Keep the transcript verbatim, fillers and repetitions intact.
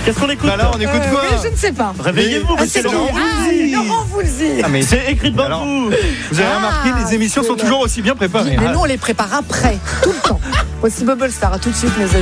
Qu'est-ce qu'on écoute? Bah là, on écoute Euh, quoi? oui, je ne sais pas. Réveillez-vous, Ah, mais c'est c'est qui Laurent Ah, Voulzy. Laurent Voulzy. Ah, mais C'est écrit devant Alors, vous. vous avez Ah, remarqué, les émissions c'est sont le- toujours aussi bien préparées. Mais hein. nous, on les prépare après, tout le temps. Voici Bubble Star. À tout de suite, mes amis.